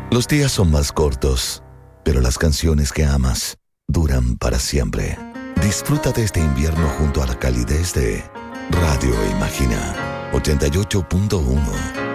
Los días son más cortos, pero las canciones que amas duran para siempre. Disfruta de este invierno junto a la calidez de Radio Imagina 88.1.